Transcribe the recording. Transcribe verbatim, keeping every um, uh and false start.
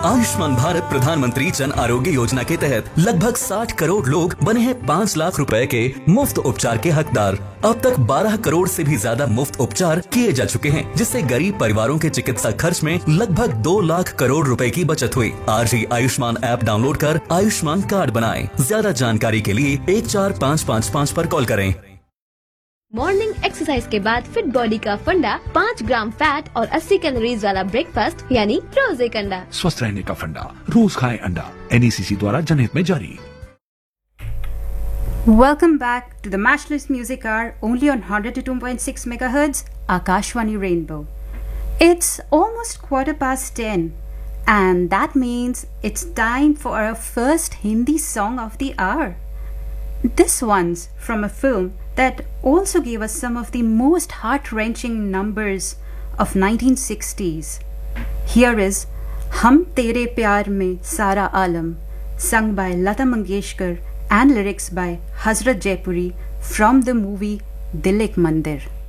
आयुष्मान भारत प्रधानमंत्री जन आरोग्य योजना के तहत लगभग साठ करोड़ लोग बने हैं पाँच लाख रुपए के मुफ्त उपचार के हकदार। अब तक बारह करोड़ से भी ज्यादा मुफ्त उपचार किए जा चुके हैं, जिससे गरीब परिवारों के चिकित्सा खर्च में लगभग दो लाख करोड़ रुपए की बचत हुई। आज ही आयुष्मान ऐप डाउनलोड कर आयुष्मान कार्ड बनाएं। ज्यादा जानकारी के लिए एक चार पाँच पाँच पाँच पर कॉल करें। मॉर्निंग एक्सरसाइज के बाद फिट बॉडी का फंडा, पाँच ग्राम फैट और अस्सी कैलोरीज वाला ब्रेकफास्ट यानी रोज एक अंडा। स्वस्थ रहने का फंडा, रोज खाएं अंडा। एन ई सी सी द्वारा जनहित में जारी। Welcome back to the Matchless Music Hour, only on one hundred two point six megahertz, Akashvani Rainbow. It's almost quarter past ten, and that means it's time for our first Hindi song of the hour. This one's from a film that also gave us some of the most heart-wrenching numbers of nineteen sixties. Here is Hum Tere Pyar Mein Sara Alam, sung by Lata Mangeshkar and lyrics by Hazrat Jaipuri from the movie Dil Ek Mandir.